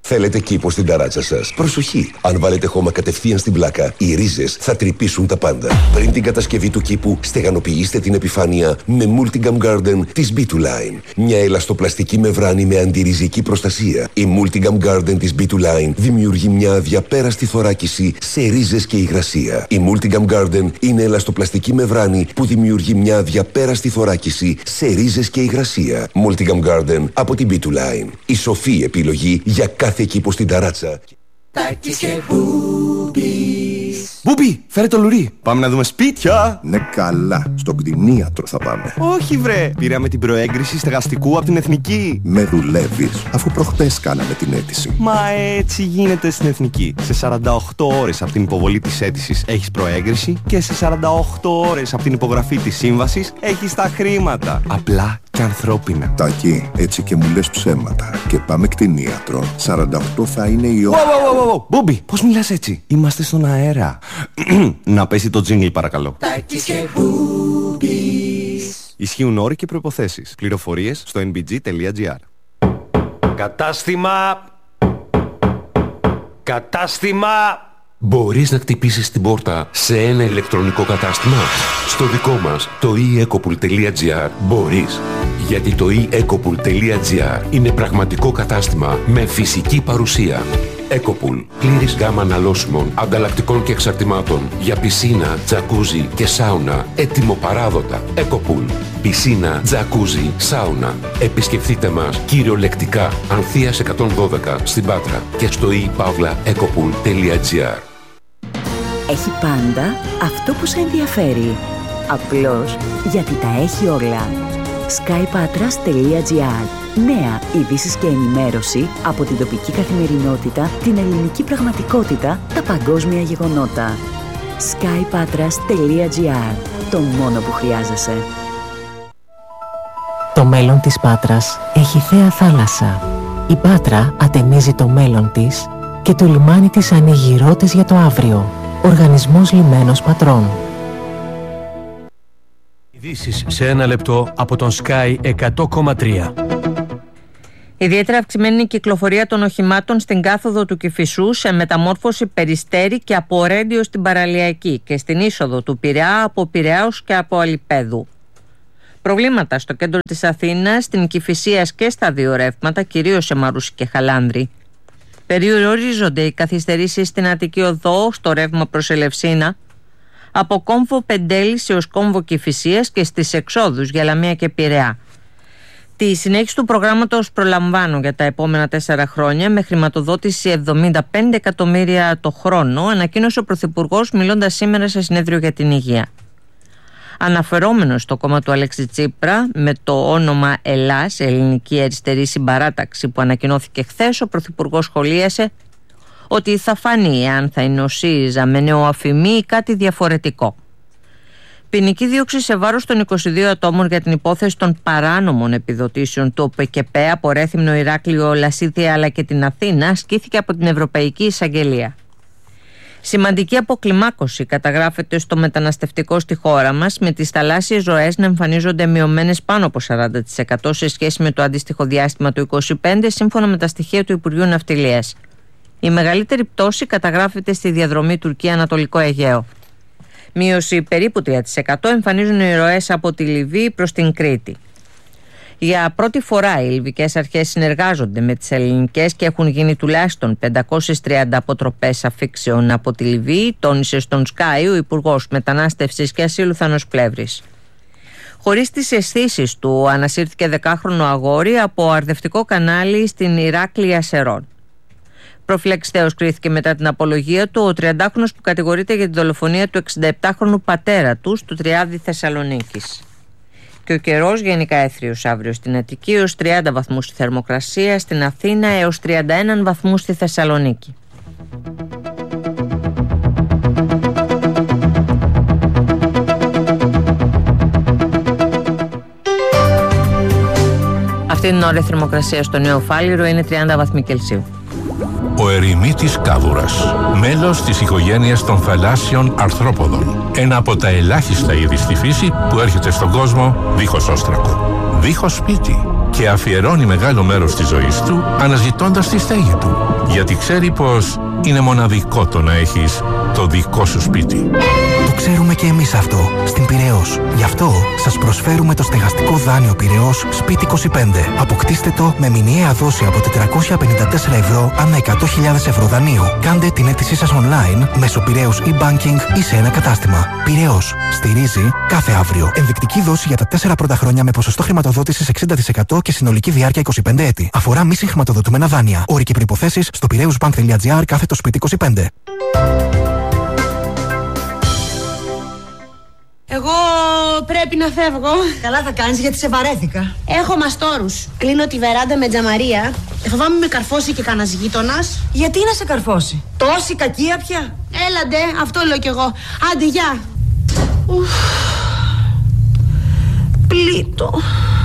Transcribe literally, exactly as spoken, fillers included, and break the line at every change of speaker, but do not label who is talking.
Θέλετε κήπο στην ταράτσα σας? Προσοχή! Αν βάλετε χώμα κατευθείαν στην πλάκα, οι ρίζες θα τρυπήσουν τα πάντα. Πριν την κατασκευή του κήπου, στεγανοποιήστε την επιφάνεια με Multigam Garden της μπι δύο Line. Μια ελαστοπλαστική μεμβράνη με αντιριζική προστασία. Η Multigam Garden της μπι δύο Line δημιουργεί μια αδιαπέραστη θωράκιση σε ρίζες και υγρασία. Η Multigam Garden είναι ελαστοπλαστική μεμβράνη που δημιουργεί μια αδιαπέραστη θωράκιση σε ρίζες και υγρασία. Multigam Garden από την μπι δύο Line. Η σοφή επιλογή για κάθε κήπο στην ταράτσα.
Τάκης και Μπούμπης.
Μπούμπη, φέρε το λουρί. Πάμε να δούμε σπίτια.
Ναι, καλά. Στον κτηνίατρο θα πάμε.
Όχι, βρε. Πήραμε την προέγκριση στεγαστικού από την Εθνική.
Με δουλεύεις, αφού προχτές κάναμε την αίτηση.
Μα έτσι γίνεται στην Εθνική. Σε σαράντα οκτώ ώρες από την υποβολή της αίτησης έχεις προέγκριση και σε σαράντα οκτώ ώρες από την υπογραφή της σύμβασης έχεις τα χρήματα. Απλά και ανθρώπινα.
Τάκη, έτσι και μου λες ψέματα. Και πάμε κτηνίατρο. σαράντα οκτώ θα είναι η ώρα.
Μπούμπη, πώς μιλάς έτσι? Είμαστε στον αέρα. Να πέσει το τζίνγκλ παρακαλώ.
Τάκης και Μπούμπης.
Ισχύουν όροι και προϋποθέσεις. Πληροφορίες στο εν μπι τζι τελεία τζι άρ.
Κατάστημα. Κατάστημα.
Μπορείς να χτυπήσεις την πόρτα σε ένα ηλεκτρονικό κατάστημα? Στο δικό μας, το e ecopool τελεία τζι άρ, μπορείς. Γιατί το e ecopool τελεία τζι άρ είναι πραγματικό κατάστημα με φυσική παρουσία. Ecopool, πλήρης γάμα αναλώσιμων, ανταλλακτικών και εξαρτημάτων για πισίνα, τζακούζι και σάουνα, έτοιμο-παράδοτα. Ecopool, πισίνα, τζακούζι, σάουνα. Επισκεφτείτε μας κυριολεκτικά Ανθείας εκατόν δώδεκα στην Πάτρα και στο e pavla ecopool τελεία τζι άρ.
Έχει πάντα αυτό που σε ενδιαφέρει. Απλώς γιατί τα έχει όλα. sky patras τελεία τζι άρ. Νέα ειδήσεις και ενημέρωση από την τοπική καθημερινότητα, την ελληνική πραγματικότητα, τα παγκόσμια γεγονότα. sky patras τελεία τζι άρ. Το μόνο που χρειάζεσαι.
Το μέλλον της Πάτρας έχει θέα θάλασσα. Η Πάτρα ατενίζει το μέλλον της και το λιμάνι της ανοίγει ρότες για το αύριο. Οργανισμός Λιμένος Πατρών.
Ειδήσεις σε ένα λεπτό από τον Sky εκατό κόμμα τρία.
Ιδιαίτερα αυξημένη η κυκλοφορία των οχημάτων στην κάθοδο του Κηφισού σε μεταμόρφωση Περιστέρη και από Ρέντιο στην Παραλιακή και στην είσοδο του Πειραιά από Πειραιάους και από Αλιπέδου. Προβλήματα στο κέντρο της Αθήνας, στην Κηφισίας και στα δύο ρεύματα, κυρίως σε Μαρούσι και Χαλάνδρη. Περιορίζονται οι καθυστερήσεις στην Αττική Οδό, στο ρεύμα προς Ελευσίνα, από κόμβο Πεντέλης έως κόμβο Κηφισίας και στις εξόδους για Λαμία και Πειραιά. Τη συνέχιση του προγράμματος προλαμβάνω για τα επόμενα τέσσερα χρόνια με χρηματοδότηση εβδομήντα πέντε εκατομμύρια το χρόνο, ανακοίνωσε ο Πρωθυπουργός μιλώντας σήμερα σε συνέδριο για την υγεία. Αναφερόμενος στο κόμμα του Αλέξη Τσίπρα με το όνομα Ελλάς, Ελληνική Αριστερή Συμπαράταξη, που ανακοινώθηκε χθες, ο Πρωθυπουργός σχολίασε ότι θα φανεί εάν θα είναι ο ΣΥΡΙΖΑ με νεοαφημή ή κάτι διαφορετικό. Ποινική δίωξη σε βάρος των είκοσι δύο ατόμων για την υπόθεση των παράνομων επιδοτήσεων του ΟΠΕΚΕΠΕ από Ρέθυμνο, Ηράκλειο, Λασίθια αλλά και την Αθήνα ασκήθηκε από την Ευρωπαϊκή Εισαγγελία. Σημαντική αποκλιμάκωση καταγράφεται στο μεταναστευτικό στη χώρα μας, με τις θαλάσσιες ροές να εμφανίζονται μειωμένες πάνω από σαράντα τοις εκατό σε σχέση με το αντίστοιχο διάστημα του είκοσι πέντε, σύμφωνα με τα στοιχεία του Υπουργείου Ναυτιλίας. Η μεγαλύτερη πτώση καταγράφεται στη διαδρομή Τουρκία-Ανατολικό Αιγαίο. Μείωση περίπου τρία τοις εκατό εμφανίζουν οι ροές από τη Λιβύη προς την Κρήτη. Για πρώτη φορά οι λιβικές αρχές συνεργάζονται με τις ελληνικές και έχουν γίνει τουλάχιστον πεντακόσιες τριάντα αποτροπές αφήξεων από τη Λιβύη, τόνισε στον Sky ο Υπουργός Μετανάστευσης και Ασύλου Θάνος Πλεύρης. Χωρίς τις αισθήσεις του, ανασύρθηκε δεκάχρονο αγόρι από αρδευτικό κανάλι στην Ηράκλεια Σερών. Προφυλαξιστέως κρίθηκε μετά την απολογία του ο τριαντάχρονος που κατηγορείται για τη δολοφονία του εξηνταεπτάχρονου πατέρα του στο Τριάδι Θεσσαλονίκης. Και ο καιρός γενικά έθριος αύριο στην Αττική έως τριάντα βαθμούς στη θερμοκρασία, στην Αθήνα έως τριάντα ένα βαθμούς στη Θεσσαλονίκη. Αυτή την ώρα η θερμοκρασία στο Νέο Φάληρο είναι τριάντα βαθμοί Κελσίου.
Ο ερημίτης κάβουρας, μέλος της οικογένειας των θαλάσσιων αρθρόποδων. Ένα από τα ελάχιστα είδη στη φύση που έρχεται στον κόσμο δίχως όστρακο. Δίχως σπίτι, και αφιερώνει μεγάλο μέρος της ζωής του αναζητώντας τη στέγη του, γιατί ξέρει πως είναι μοναδικό το να έχεις το δικό σου σπίτι.
Το ξέρουμε και εμείς αυτό στην Πειραιώς. Γι' αυτό σας προσφέρουμε το στεγαστικό δάνειο Πειραιώς Σπίτι είκοσι πέντε. Αποκτήστε το με μηνιαία δόση από τετρακόσια πενήντα τέσσερα ευρώ ανά εκατό χιλιάδες ευρώ δανείου. Κάντε την αίτησή σας online μέσω Πειραιώς e-banking ή σε ένα κατάστημα. Πειραιώς. Στηρίζει κάθε αύριο. Ενδεικτική δόση για τα τέσσερα πρώτα χρόνια με ποσοστό χρηματοδότησης εξήντα τοις εκατό και συνολική διάρκεια είκοσι πέντε έτη. Αφορά μη συγχρηματοδοτούμενα δάνεια. Όροι και προϋποθέσεις στο πειραιούσbank.gr κάθετο σπίτι είκοσι πέντε.
Εγώ πρέπει να φεύγω.
Καλά θα κάνεις γιατί σε βαρέθηκα.
Έχω μαστόρους. Κλείνω τη βεράντα με τζαμαρία. Φοβάμαι με καρφώσει και κανένας γείτονας.
Γιατί να σε καρφώσει? Τόση κακία πια?
Έλαντε, αυτό λέω κι εγώ. Άντε, γεια. Πλήττω.